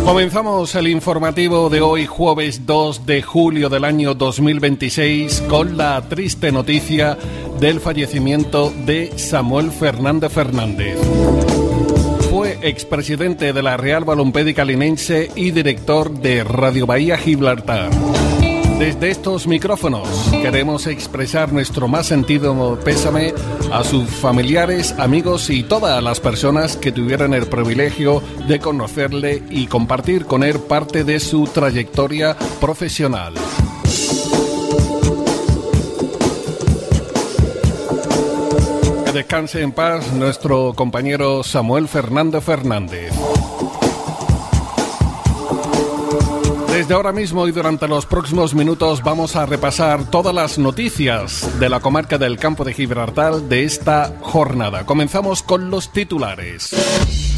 Comenzamos el informativo de hoy, jueves 2 de julio del año 2026, con la triste noticia del fallecimiento de Samuel Fernández Fernández. Fue expresidente de la Real Balompédica Linense y director de Radio Bahía Gibraltar. Desde estos micrófonos queremos expresar nuestro más sentido pésame a sus familiares, amigos y todas las personas que tuvieron el privilegio de conocerle y compartir con él parte de su trayectoria profesional. Que descanse en paz nuestro compañero Samuel Fernández Fernández. Desde ahora mismo y durante los próximos minutos vamos a repasar todas las noticias de la comarca del Campo de Gibraltar de esta jornada. Comenzamos con los titulares.